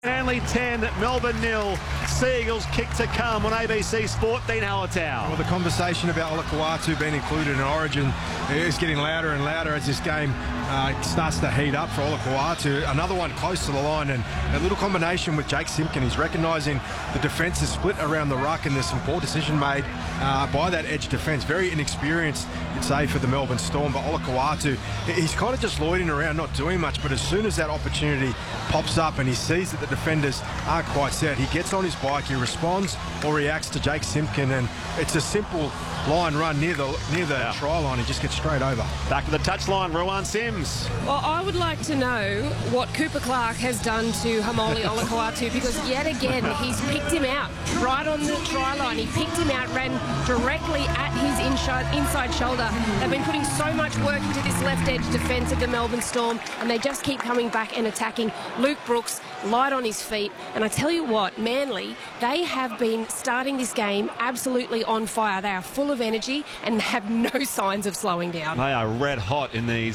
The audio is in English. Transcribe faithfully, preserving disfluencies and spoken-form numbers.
Manly ten, Melbourne nil. Seagulls kick to come on A B C Sport. Dean Hallertau. Well, the conversation about Olakau'atu being included in Origin is getting louder and louder as this game uh, starts to heat up for Olakau'atu. Another one close to the line, and a little combination with Jake Simpkin. He's recognising the defence is split around the ruck, and there's some poor decision made uh, by that edge defence. Very inexperienced, you'd say, for the Melbourne Storm, but Olakau'atu, he's kind of just loitering around, not doing much, but as soon as that opportunity pops up and he sees that the defenders aren't quite set, he gets on his bike, he responds or reacts to Jake Simpkin, and it's a simple line run near the near the yeah. try line. He just gets straight over. Back to the touchline, Rowan Sims. Well, I would like to know what Cooper Clark has done to Haumole Olakau'atu, because yet again he's picked him out right on the try line. He picked him out, ran directly at his inside, inside shoulder. They've been putting so much work into this left edge defence of the Melbourne Storm, and they just keep coming back and attacking. Luke Brooks light on his feet, and I tell you what, Manly, they have been starting this game absolutely on fire. They are full of energy and have no signs of slowing down. They are red hot in these